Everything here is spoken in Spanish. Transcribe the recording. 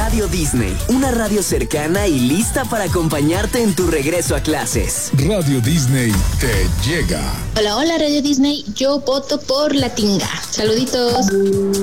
Radio Disney, una radio cercana y lista para acompañarte en tu regreso a clases. Radio Disney te llega. Hola, hola Radio Disney, yo voto por La Tinga. Saluditos.